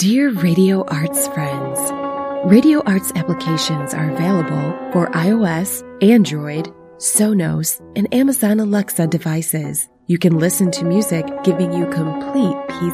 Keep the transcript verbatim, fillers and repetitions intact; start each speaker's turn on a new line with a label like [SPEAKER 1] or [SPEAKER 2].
[SPEAKER 1] Dear Radio Arts friends, Radio Arts applications are available for iOS, Android, Sonos, and Amazon Alexa devices. You can listen to music giving you complete peace